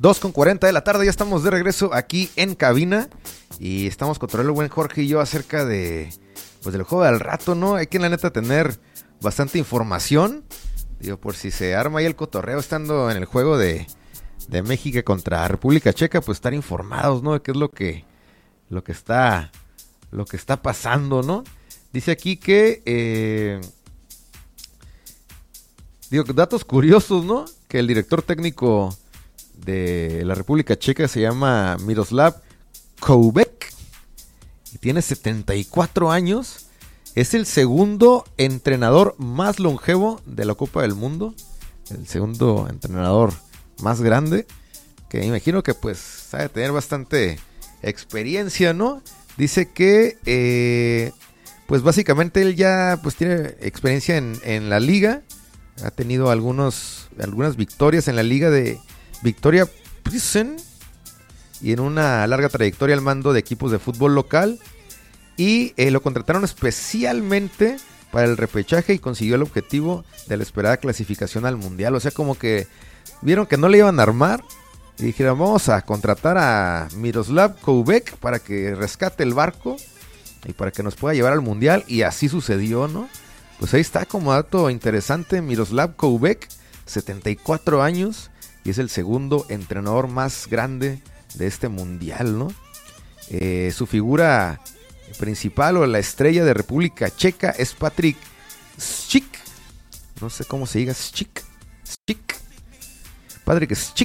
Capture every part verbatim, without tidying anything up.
dos con cuarenta de la tarde, ya estamos de regreso aquí en cabina. Y estamos controlando el buen Jorge y yo acerca de, pues, del juego del rato, ¿no? Hay que, la neta, tener bastante información. Digo, por si se arma ahí el cotorreo estando en el juego de, de México contra República Checa, pues estar informados, ¿no? De qué es lo que, lo que está, lo que está pasando, ¿no? Dice aquí que, eh, digo, datos curiosos, ¿no? Que el director técnico de la República Checa se llama Miroslav Koubek y tiene setenta y cuatro años. Es el segundo entrenador más longevo de la Copa del Mundo. El segundo entrenador más grande. Que imagino que pues sabe tener bastante experiencia, ¿no? Dice que eh, pues básicamente él ya pues tiene experiencia en, en la liga. Ha tenido algunos, algunas victorias en la liga de Victoria Pilsen. Y en una larga trayectoria al mando de equipos de fútbol local. Y eh, lo contrataron especialmente para el repechaje y consiguió el objetivo de la esperada clasificación al mundial. O sea, como que vieron que no le iban a armar y dijeron, vamos a contratar a Miroslav Koubek para que rescate el barco y para que nos pueda llevar al mundial. Y así sucedió, ¿no? Pues ahí está como dato interesante, Miroslav Koubek, setenta y cuatro años, y es el segundo entrenador más grande de este mundial, ¿no? Eh, su figura principal o la estrella de República Checa es Patrik Schick. No sé cómo se diga, Schick. Schick. Patrik Schick.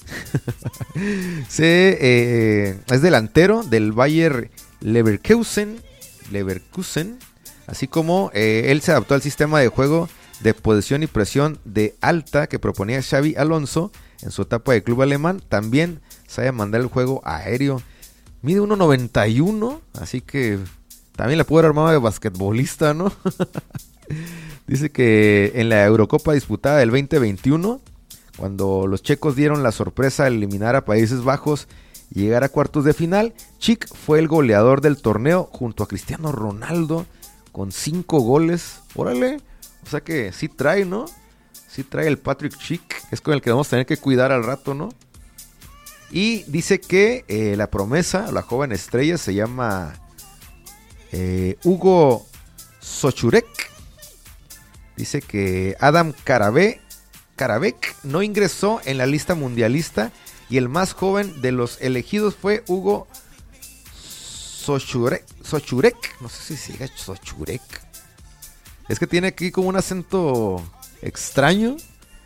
se, eh, es delantero del Bayer Leverkusen. Leverkusen. Así como eh, él se adaptó al sistema de juego de posesión y presión de alta que proponía Xabi Alonso en su etapa de club alemán. También sabe mandar el juego aéreo. Mide uno noventa y uno, así que también le pudo haber armado de basquetbolista, ¿no? Dice que en la Eurocopa disputada del veinte veintiuno, cuando los checos dieron la sorpresa al eliminar a Países Bajos y llegar a cuartos de final, Schick fue el goleador del torneo junto a Cristiano Ronaldo con cinco goles. Órale, o sea que sí trae, ¿no? Sí trae el Patrik Schick, es con el que vamos a tener que cuidar al rato, ¿no? Y dice que eh, la promesa, la joven estrella, se llama eh, Hugo Sochurek. Dice que Adam Karabé, Karabek no ingresó en la lista mundialista y el más joven de los elegidos fue Hugo Sochurek. Sochurek, no sé si se diga Sochurek. Es que tiene aquí como un acento extraño.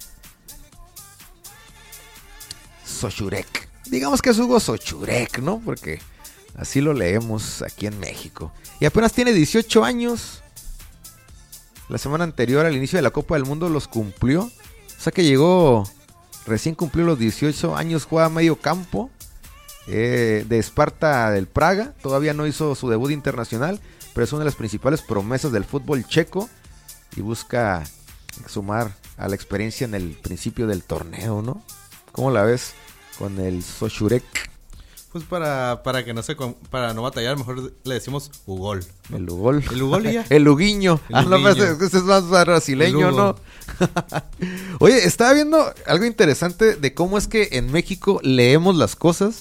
Sochurek. Digamos que es Hugo Sochurek, ¿no? Porque así lo leemos aquí en México. Y apenas tiene dieciocho años. La semana anterior, al inicio de la Copa del Mundo, los cumplió. O sea que llegó, recién cumplió los dieciocho años, juega medio campo. Eh, de Sparta del Praga. Todavía no hizo su debut internacional, pero es una de las principales promesas del fútbol checo. Y busca sumar a la experiencia en el principio del torneo, ¿no? ¿Cómo la ves con el Sochurek? Pues para, para que no se para no batallar, mejor le decimos Ugol, ¿no? El Ugol. El Ugol y ya. El Uguiño. El ah, Uguiño. No, ese es más brasileño, ¿no? Oye, estaba viendo algo interesante de cómo es que en México leemos las cosas.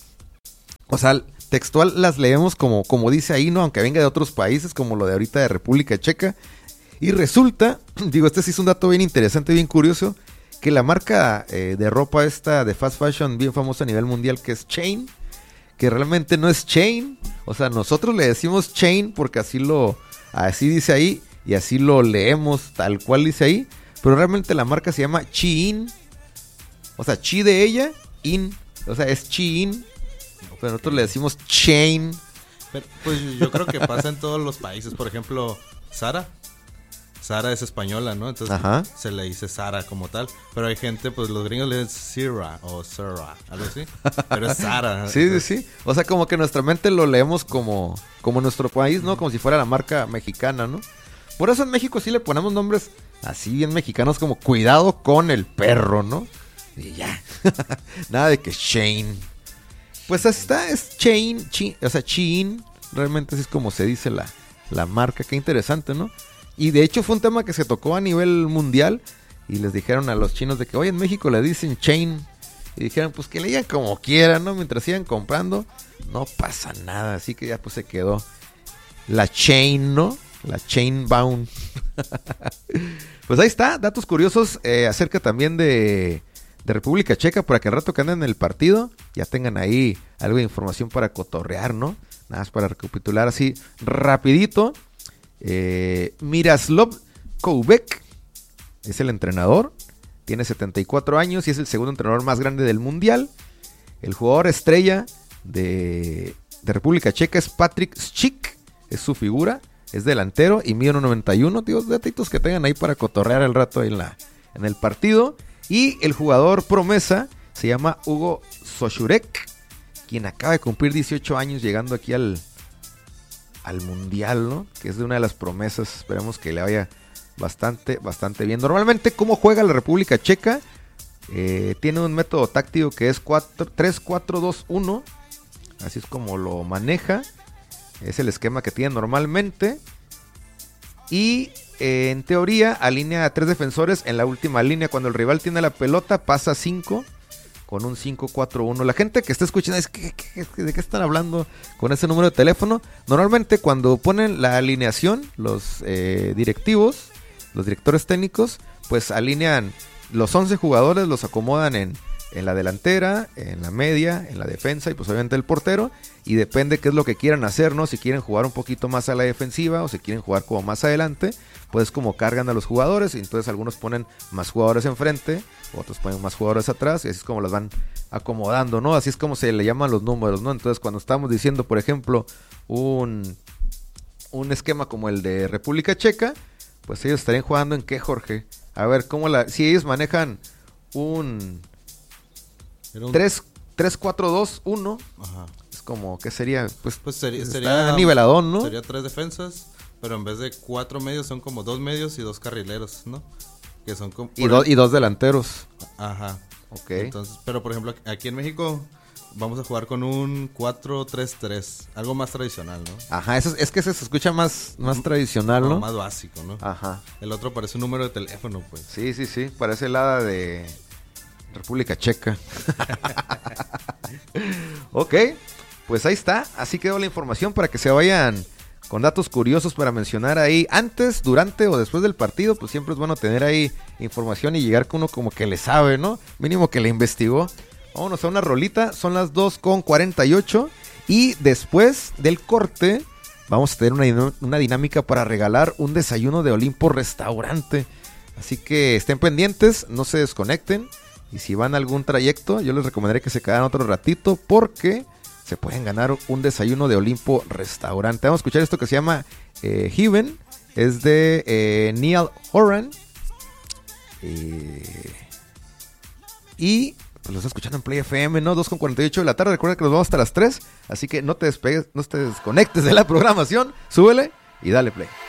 O sea, textual las leemos como, como dice ahí, ¿no? Aunque venga de otros países, como lo de ahorita de República Checa. Y resulta, digo, este sí es un dato bien interesante, bien curioso, que la marca eh, de ropa esta de fast fashion bien famosa a nivel mundial, que es Chain, que realmente no es Chain. O sea, nosotros le decimos Chain porque así lo, así dice ahí y así lo leemos tal cual dice ahí, pero realmente la marca se llama Shein. O sea, chi de ella, in, o sea, es Shein, pero nosotros le decimos Chain. Pero, pues yo creo que pasa en todos los países. Por ejemplo, Zara. Zara es española, ¿no? Entonces Ajá. se le dice Zara como tal. Pero hay gente, pues los gringos le dicen Zara o Zara, algo así. Pero es Zara. Sí, sí, sí. O sea, como que nuestra mente lo leemos como, como nuestro país, ¿no? Como si fuera la marca mexicana, ¿no? Por eso en México sí le ponemos nombres así bien mexicanos como cuidado con el perro, ¿no? Y ya. Nada de que Shane. Pues así está, es Chain, chi, o sea, Shein. Realmente así es como se dice la, la marca. Qué interesante, ¿no? Y de hecho fue un tema que se tocó a nivel mundial y les dijeron a los chinos de que, oye, en México le dicen Chain. y dijeron, pues que leían como quieran, ¿no? Mientras sigan comprando, no pasa nada. Así que ya pues se quedó la chain, ¿no? La chain bound. Pues ahí está, datos curiosos eh, acerca también de, de República Checa, para que al rato que anden en el partido ya tengan ahí algo de información para cotorrear, ¿no? Nada más para recapitular así rapidito. Eh, Miroslav Koubek es el entrenador. Tiene setenta y cuatro años y es el segundo entrenador más grande del mundial. El jugador estrella de, de República Checa es Patrik Schick, es su figura, es delantero y mide uno noventa y uno. Tíos, datitos que tengan ahí para cotorrear el rato ahí en, la, en el partido. Y el jugador promesa se llama Hugo Sochurek, quien acaba de cumplir dieciocho años llegando aquí al, al mundial, ¿no? Que es de una de las promesas. Esperemos que le vaya bastante, bastante bien. Normalmente, ¿cómo juega la República Checa? Eh, tiene un método táctico que es tres cuatro dos uno. Así es como lo maneja. Es el esquema que tiene normalmente. Y eh, en teoría alinea a tres defensores en la última línea. Cuando el rival tiene la pelota, pasa cinco con un cinco cuatro uno. La gente que está escuchando es que, que, que, ¿de qué están hablando con ese número de teléfono? Normalmente cuando ponen la alineación, los eh, directivos, los directores técnicos, pues alinean los once jugadores, los acomodan en, en la delantera, en la media, en la defensa y pues obviamente el portero, y depende qué es lo que quieran hacer, ¿no? Si quieren jugar un poquito más a la defensiva o si quieren jugar como más adelante, pues como cargan a los jugadores, y entonces algunos ponen más jugadores enfrente, otros ponen más jugadores atrás, y así es como los van acomodando, ¿no? Así es como se le llaman los números, ¿no? Entonces cuando estamos diciendo, por ejemplo, un, un esquema como el de República Checa, pues ellos estarían jugando en qué, Jorge. A ver, ¿cómo la...? Si ellos manejan un... un... tres cuatro dos uno. Ajá. Es como, ¿qué sería? Pues, pues sería, sería niveladón, ¿no? Sería tres defensas, pero en vez de cuatro medios son como dos medios y dos carrileros, ¿no? Que son como... Y, do, y dos delanteros. Ajá. Ok. Entonces, pero por ejemplo, aquí en México... Vamos a jugar con un cuatro tres tres, algo más tradicional, ¿no? Ajá, eso, es que ese se escucha más, más tradicional, ¿no? No, más básico, ¿no? Ajá. El otro parece un número de teléfono, pues. Sí, sí, sí, parece la de República Checa. Ok, pues ahí está, así quedó la información para que se vayan con datos curiosos para mencionar ahí antes, durante o después del partido. Pues siempre es bueno tener ahí información y llegar con uno como que le sabe, ¿no? Mínimo que le investigó. Vámonos a una rolita, son las dos con cuarenta y ocho y después del corte vamos a tener una, una dinámica para regalar un desayuno de Olimpo Restaurante. Así que estén pendientes, no se desconecten, y si van a algún trayecto yo les recomendaría que se quedaran otro ratito porque se pueden ganar un desayuno de Olimpo Restaurante. Vamos a escuchar esto que se llama eh, Heaven, es de eh, Niall Horan eh, y... Pues los estás escuchando en Play F M, ¿no? dos con cuarenta y ocho de la tarde. Recuerda que nos vamos hasta las tres. Así que no te despegues, no te desconectes de la programación. Súbele y dale play.